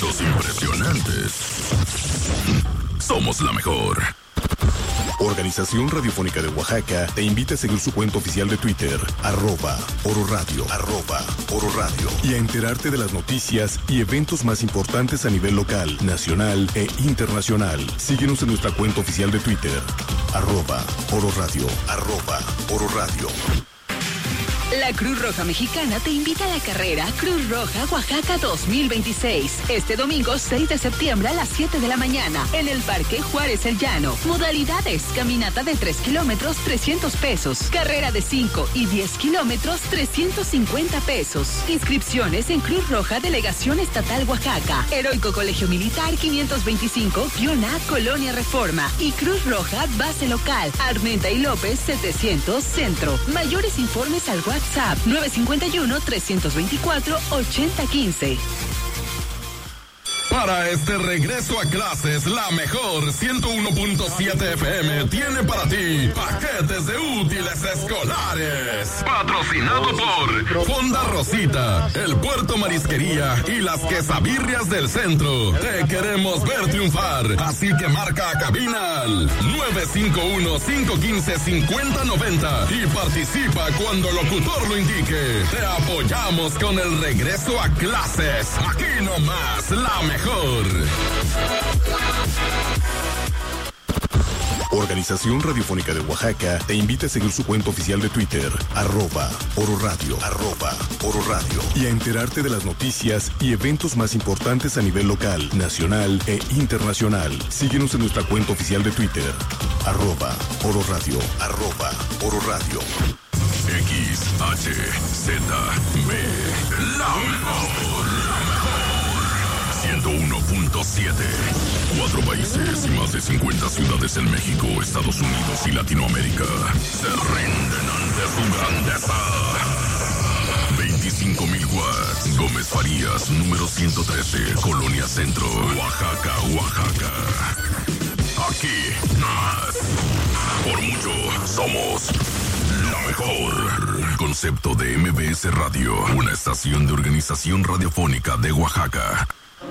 Los impresionantes. Somos la mejor. Organización Radiofónica de Oaxaca te invita a seguir su cuenta oficial de Twitter, @Oro Radio, @Oro Radio, y a enterarte de las noticias y eventos más importantes a nivel local, nacional e internacional. Síguenos en nuestra cuenta oficial de Twitter, @Oro Radio, @Oro Radio. La Cruz Roja Mexicana te invita a la carrera Cruz Roja Oaxaca 2026. Este domingo 6 de septiembre a las 7 de la mañana en el Parque Juárez El Llano. Modalidades: caminata de 3 kilómetros, 300 pesos. Carrera de 5 y 10 kilómetros, 350 pesos. Inscripciones en Cruz Roja Delegación Estatal Oaxaca. Heroico Colegio Militar 525-A, Colonia Reforma. Y Cruz Roja Base Local, Armenta y López 700 Centro. Mayores informes al WhatsApp 951-324-8015. Para este regreso a clases, la mejor 101.7 FM tiene para ti paquetes de útiles escolares. Patrocinado por Fonda Rosita, El Puerto Marisquería y las Quesabirrias del Centro. Te queremos ver triunfar, así que marca a cabina al 951-515-5090 y participa cuando el locutor lo indique. Te apoyamos con el regreso a clases. Aquí nomás, la mejor. Organización Radiofónica de Oaxaca te invita a seguir su cuenta oficial de Twitter, @Oro Radio, @Oro Radio, y a enterarte de las noticias y eventos más importantes a nivel local, nacional e internacional. Síguenos en nuestra cuenta oficial de Twitter, @Oro Radio, @Oro Radio. XHZB, la mejor. 101.7. 4 países y más de 50 ciudades en México, Estados Unidos y Latinoamérica se rinden ante su grandeza. 25,000 watts. Gómez Farías, número 113, Colonia Centro, Oaxaca, Oaxaca. Aquí, más. Por mucho, somos la mejor. Concepto de MBS Radio, una estación de Organización Radiofónica de Oaxaca.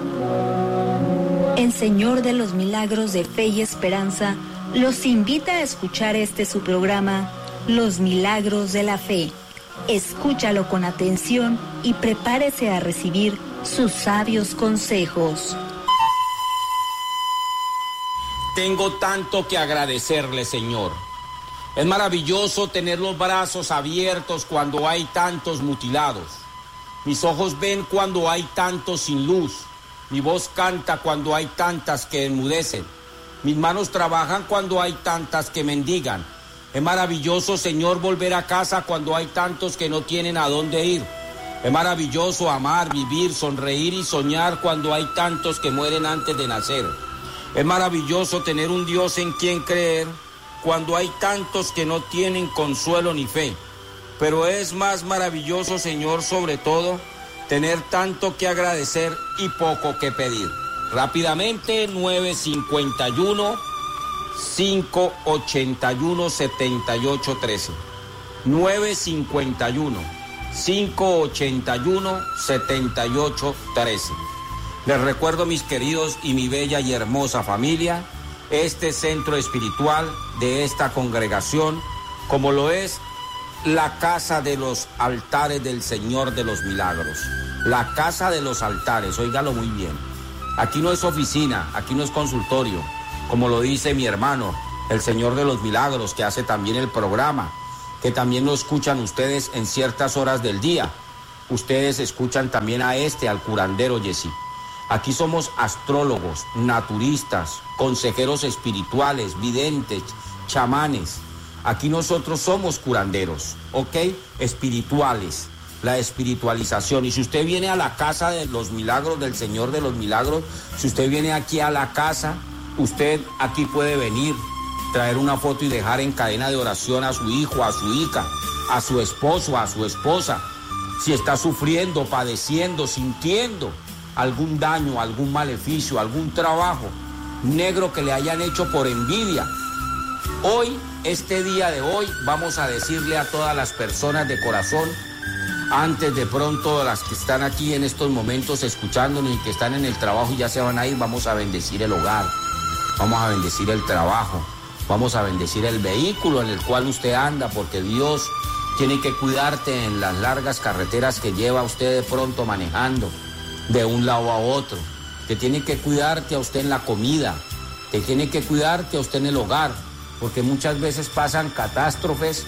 El Señor de los Milagros de Fe y Esperanza los invita a escuchar su programa, Los Milagros de la Fe. Escúchalo con atención y prepárese a recibir sus sabios consejos. Tengo tanto que agradecerle, Señor. Es maravilloso tener los brazos abiertos cuando hay tantos mutilados. Mis ojos ven cuando hay tantos sin luz. Mi voz canta cuando hay tantas que enmudecen. Mis manos trabajan cuando hay tantas que mendigan. Es maravilloso, Señor, volver a casa cuando hay tantos que no tienen a dónde ir. Es maravilloso amar, vivir, sonreír y soñar cuando hay tantos que mueren antes de nacer. Es maravilloso tener un Dios en quien creer cuando hay tantos que no tienen consuelo ni fe. Pero es más maravilloso, Señor, sobre todo, tener tanto que agradecer y poco que pedir. Rápidamente, 951-581-7813. 951-581-7813. Les recuerdo, mis queridos y mi bella y hermosa familia, este centro espiritual de esta congregación, como lo es la Casa de los Altares del Señor de los Milagros. La Casa de los Altares, óigalo muy bien. Aquí no es oficina, aquí no es consultorio, como lo dice mi hermano, el Señor de los Milagros, que hace también el programa, que también lo escuchan ustedes en ciertas horas del día. Ustedes escuchan también al curandero Yesí. Aquí somos astrólogos, naturistas, consejeros espirituales, videntes, chamanes. Aquí nosotros somos curanderos, ¿ok? Espirituales, la espiritualización. Y si usted viene a la Casa de los Milagros del Señor de los Milagros, si usted viene aquí a la casa, usted aquí puede venir, traer una foto y dejar en cadena de oración a su hijo, a su hija, a su esposo, a su esposa. Si está sufriendo, padeciendo, sintiendo algún daño, algún maleficio, algún trabajo negro que le hayan hecho por envidia. Hoy, este día de hoy, vamos a decirle a todas las personas de corazón Antes de pronto, las que están aquí en estos momentos escuchándonos y que están en el trabajo y ya se van a ir, vamos a bendecir el hogar, vamos a bendecir el trabajo, vamos a bendecir el vehículo en el cual usted anda, porque Dios tiene que cuidarte en las largas carreteras que lleva usted de pronto manejando de un lado a otro, que tiene que cuidarte a usted en la comida, que tiene que cuidarte a usted en el hogar, porque muchas veces pasan catástrofes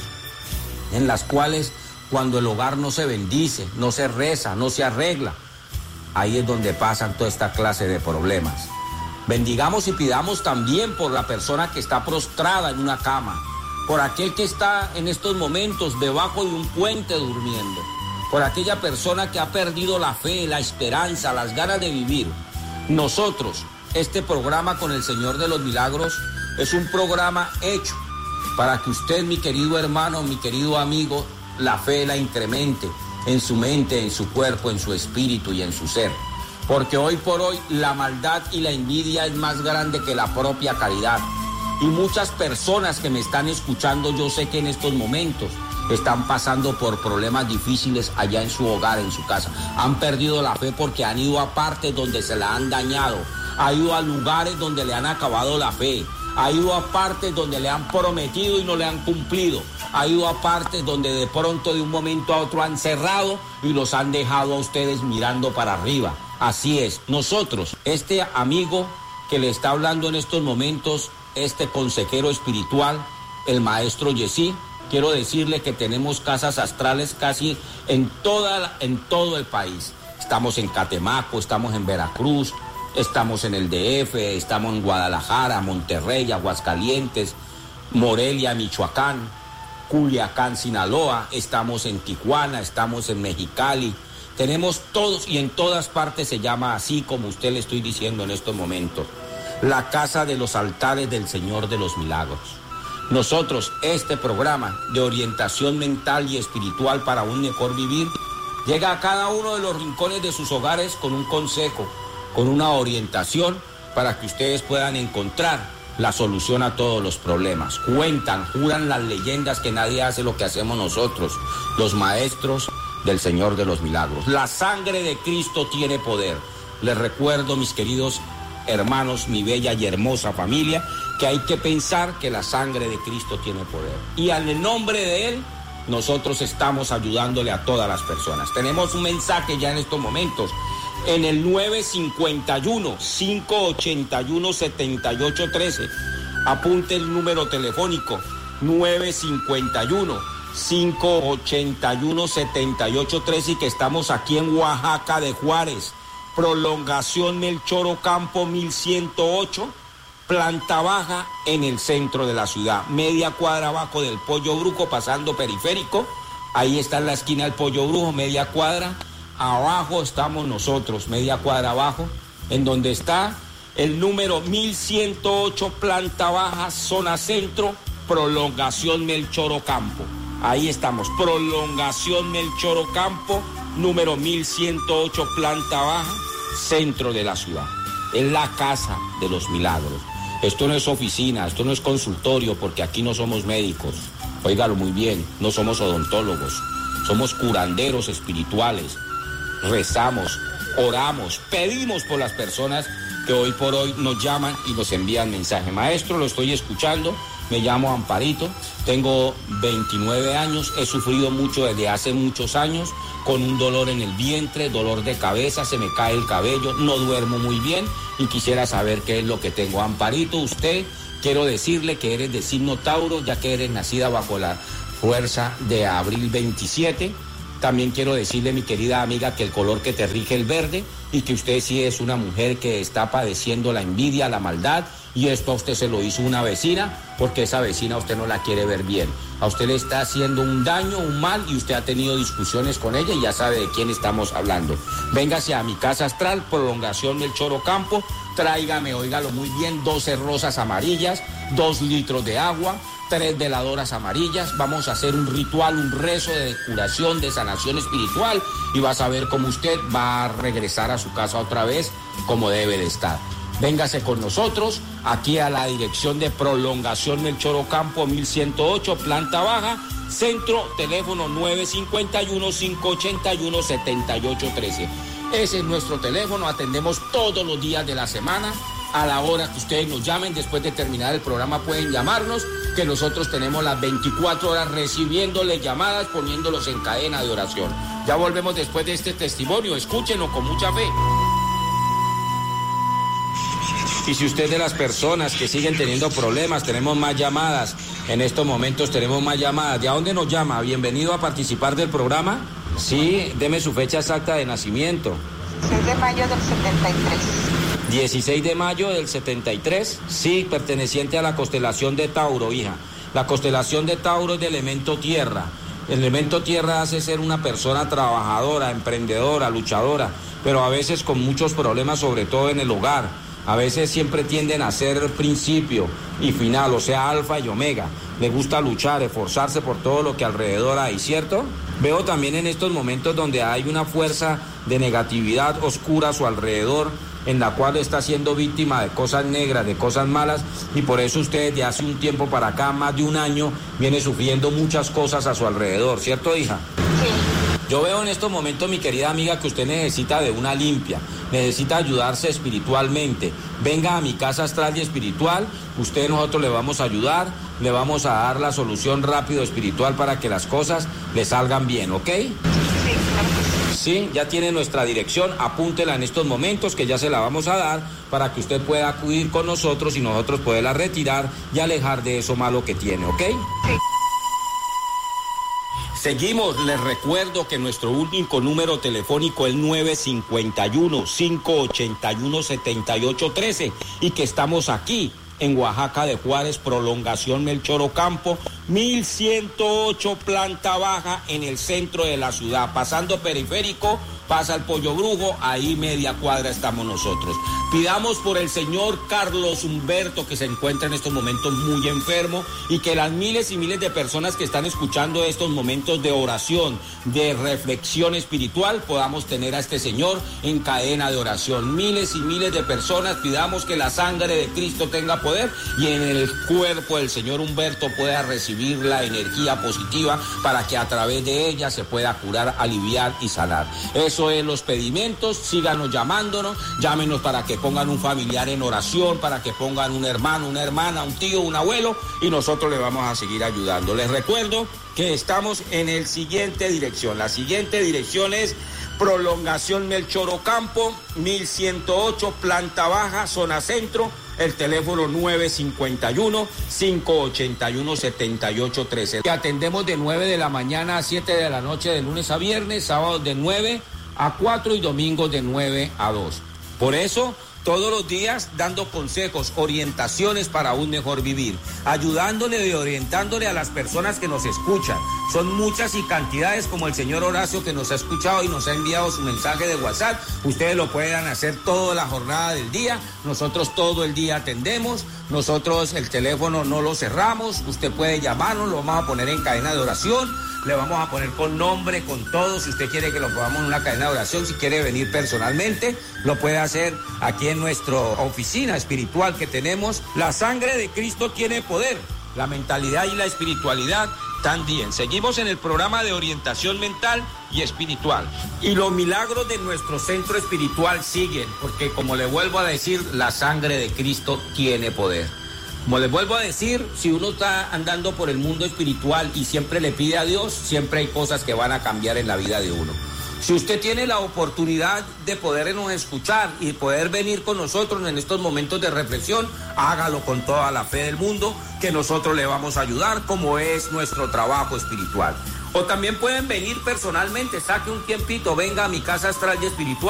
en las cuales cuando el hogar no se bendice, no se reza, no se arregla, ahí es donde pasan toda esta clase de problemas. Bendigamos y pidamos también por la persona que está prostrada en una cama, por aquel que está en estos momentos debajo de un puente durmiendo, por aquella persona que ha perdido la fe, la esperanza, las ganas de vivir. Nosotros, este programa con el Señor de los Milagros, es un programa hecho para que usted, mi querido hermano, mi querido amigo, la fe la incremente en su mente, en su cuerpo, en su espíritu y en su ser. Porque hoy por hoy la maldad y la envidia es más grande que la propia caridad. Y muchas personas que me están escuchando, yo sé que en estos momentos están pasando por problemas difíciles allá en su hogar, en su casa. Han perdido la fe porque han ido a partes donde se la han dañado, han ido a lugares donde le han acabado la fe, ha ido a partes donde le han prometido y no le han cumplido, ha ido a partes donde de pronto de un momento a otro han cerrado y los han dejado a ustedes mirando para arriba. Así es, nosotros, este amigo que le está hablando en estos momentos, este consejero espiritual, el maestro Yesí, quiero decirle que tenemos casas astrales casi en todo el país. Estamos en Catemaco, estamos en Veracruz, estamos en el DF, estamos en Guadalajara, Monterrey, Aguascalientes, Morelia, Michoacán, Culiacán, Sinaloa, estamos en Tijuana, estamos en Mexicali. Tenemos todos y en todas partes se llama así como usted le estoy diciendo en estos momentos. La casa de los altares del Señor de los Milagros. Nosotros, este programa de orientación mental y espiritual para un mejor vivir, llega a cada uno de los rincones de sus hogares con un consejo, con una orientación para que ustedes puedan encontrar la solución a todos los problemas. Cuentan, juran las leyendas que nadie hace lo que hacemos nosotros, los maestros del Señor de los Milagros. La sangre de Cristo tiene poder. Les recuerdo, mis queridos hermanos, mi bella y hermosa familia, que hay que pensar que la sangre de Cristo tiene poder. Y en el nombre de Él, nosotros estamos ayudándole a todas las personas. Tenemos un mensaje ya en estos momentos. En el 951-581-7813. Apunte el número telefónico. 951-581-7813 y que estamos aquí en Oaxaca de Juárez. Prolongación Melchor Ocampo 1108, planta baja en el centro de la ciudad. Media cuadra abajo del Pollo Brujo, pasando periférico. Ahí está en la esquina del Pollo Brujo, media cuadra. Abajo estamos nosotros, media cuadra abajo, en donde está el número 1108, planta baja, zona centro, prolongación Melchor Ocampo. Ahí estamos, prolongación Melchor Ocampo, número 1108, planta baja, centro de la ciudad. Es la casa de los milagros. Esto no es oficina, esto no es consultorio, porque aquí no somos médicos. Óigalo muy bien, no somos odontólogos, somos curanderos espirituales. Rezamos, oramos, pedimos por las personas que hoy por hoy nos llaman y nos envían mensaje. Maestro, lo estoy escuchando, me llamo Amparito, tengo 29 años, he sufrido mucho desde hace muchos años, con un dolor en el vientre, dolor de cabeza, se me cae el cabello, no duermo muy bien y quisiera saber qué es lo que tengo. Amparito, usted, quiero decirle que eres de signo Tauro, ya que eres nacida bajo la fuerza de abril 27. También quiero decirle, mi querida amiga, que el color que te rige es el verde y que usted sí es una mujer que está padeciendo la envidia, la maldad, y esto a usted se lo hizo una vecina porque esa vecina a usted no la quiere ver bien. A usted le está haciendo un daño, un mal, y usted ha tenido discusiones con ella y ya sabe de quién estamos hablando. Véngase a mi casa astral, prolongación Melchor Ocampo, tráigame, óigalo muy bien, 12 rosas amarillas, 2 litros de agua, 3 veladoras amarillas. Vamos a hacer un ritual, un rezo de curación, de sanación espiritual, y vas a ver cómo usted va a regresar a su casa otra vez como debe de estar. Véngase con nosotros aquí a la dirección de prolongación Melchor Ocampo 1108, planta baja, Centro, teléfono 951-581-7813. Ese es nuestro teléfono, atendemos todos los días de la semana, a la hora que ustedes nos llamen. Después de terminar el programa pueden llamarnos, que nosotros tenemos las 24 horas recibiéndoles llamadas, poniéndolos en cadena de oración. Ya volvemos después de este testimonio, escúchenlo con mucha fe. Y si usted es de las personas que siguen teniendo problemas, tenemos más llamadas. En estos momentos tenemos más llamadas. ¿De dónde nos llama? Bienvenido a participar del programa. Sí, deme su fecha exacta de nacimiento. 16 de mayo del 73. 16 de mayo del 73. Sí, perteneciente a la constelación de Tauro, hija. La constelación de Tauro es de elemento tierra. El elemento tierra hace ser una persona trabajadora, emprendedora, luchadora, pero a veces con muchos problemas, sobre todo en el hogar. A veces siempre tienden a ser principio y final, o sea, alfa y omega. Le gusta luchar, esforzarse por todo lo que alrededor hay, ¿cierto? Veo también en estos momentos donde hay una fuerza de negatividad oscura a su alrededor, en la cual está siendo víctima de cosas negras, de cosas malas, y por eso usted de hace un tiempo para acá, más de un año, viene sufriendo muchas cosas a su alrededor, ¿cierto, hija? Sí. Yo veo en estos momentos, mi querida amiga, que usted necesita de una limpia, necesita ayudarse espiritualmente. Venga a mi casa astral y espiritual, nosotros le vamos a ayudar, le vamos a dar la solución rápido espiritual para que las cosas le salgan bien, ¿ok? Sí, claro que sí. Sí, ya tiene nuestra dirección, apúntela en estos momentos que ya se la vamos a dar para que usted pueda acudir con nosotros y nosotros poderla retirar y alejar de eso malo que tiene, ¿ok? Sí. Seguimos, les recuerdo que nuestro único número telefónico es 951-581-7813 y que estamos aquí en Oaxaca de Juárez, prolongación Melchor Ocampo, 1108 planta baja en el centro de la ciudad, pasando periférico, pasa el Pollo Brujo, ahí media cuadra estamos nosotros. Pidamos por el señor Carlos Humberto, que se encuentra en estos momentos muy enfermo, y que las miles y miles de personas que están escuchando estos momentos de oración, de reflexión espiritual, podamos tener a este señor en cadena de oración. Miles y miles de personas, pidamos que la sangre de Cristo tenga poder y en el cuerpo del señor Humberto pueda recibir la energía positiva para que a través de ella se pueda curar, aliviar y sanar. Eso es los pedimentos, síganos llamándonos, llámenos para que pongan un familiar en oración, para que pongan un hermano, una hermana, un tío, un abuelo, y nosotros les vamos a seguir ayudando. Les recuerdo que estamos en el siguiente dirección. La siguiente dirección es prolongación Melchor Ocampo, 1108, planta baja, zona centro. El teléfono 951-581-7813. Atendemos de 9 de la mañana a 7 de la noche de lunes a viernes, sábados de 9 a 4 y domingos de 9 a 2. Por eso, todos los días dando consejos, orientaciones para un mejor vivir, ayudándole y orientándole a las personas que nos escuchan. Son muchas y cantidades, como el señor Horacio que nos ha escuchado y nos ha enviado su mensaje de WhatsApp. Ustedes lo pueden hacer toda la jornada del día. Nosotros todo el día atendemos. Nosotros el teléfono no lo cerramos. Usted puede llamarnos, lo vamos a poner en cadena de oración. Le vamos a poner con nombre, con todo. Si usted quiere que lo pongamos en una cadena de oración, si quiere venir personalmente, lo puede hacer aquí en nuestra oficina espiritual que tenemos. La sangre de Cristo tiene poder. La mentalidad y la espiritualidad también. Seguimos en el programa de orientación mental y espiritual. Y los milagros de nuestro centro espiritual siguen, porque como le vuelvo a decir, la sangre de Cristo tiene poder. Como les vuelvo a decir, si uno está andando por el mundo espiritual y siempre le pide a Dios, siempre hay cosas que van a cambiar en la vida de uno. Si usted tiene la oportunidad de podernos escuchar y poder venir con nosotros en estos momentos de reflexión, hágalo con toda la fe del mundo, que nosotros le vamos a ayudar, como es nuestro trabajo espiritual. O también pueden venir personalmente, saque un tiempito, venga a mi casa astral y espiritual.